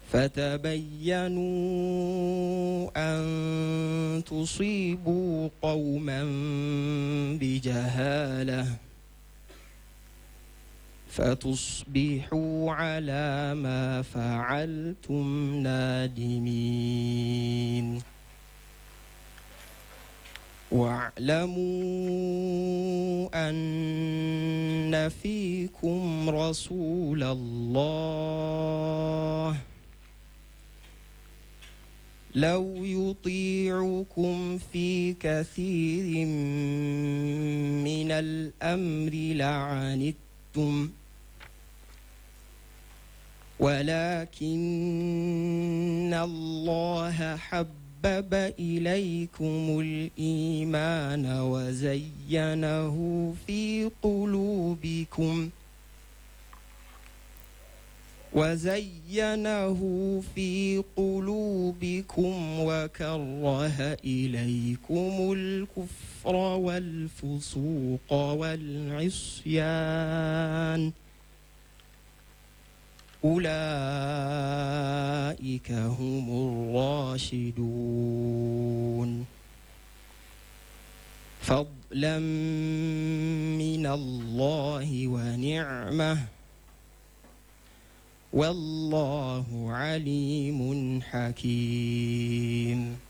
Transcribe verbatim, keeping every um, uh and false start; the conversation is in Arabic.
فتبينوا أن تصيبوا قوما بجهالة فتصبحوا على ما فعلتم نادمين. واعلموا أن فيكم رسول الله لو يطيعكم في كثير من الأمر لعنتم ولكن الله حبب إليكم الإيمان وزينه في قلوبكم وزينه في قلوبكم وكره إليكم الكفر والفسوق والعصيان أولئك هم الراشدون فضلا من الله ونعمة والله عليم حكيم.